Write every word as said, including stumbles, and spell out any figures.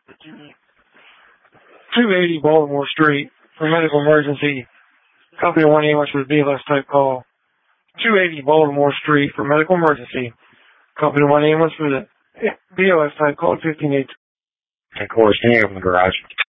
two eighty Baltimore Street for medical emergency. Company one ambulance with B L S type call. two eighty Baltimore Street for medical emergency. Company one ambulance with a B L S type call fifteen eight. Of course, hang up in the garage.